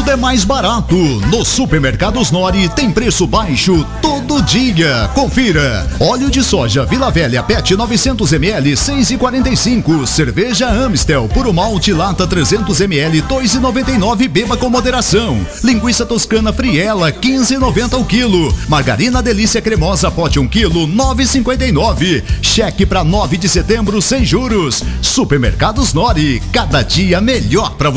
tudo é mais barato. No Supermercados Nori tem preço baixo todo dia. Confira. Óleo de soja Vila Velha PET 900 ml 6,45. Cerveja Amstel Puro Malte lata 300 ml 2,99. Beba com moderação. Linguiça toscana Friela 15,90 o quilo. Margarina Delícia Cremosa pote 1 quilo 9,59. Cheque para 9 de setembro sem juros. Supermercados Nori, cada dia melhor para você.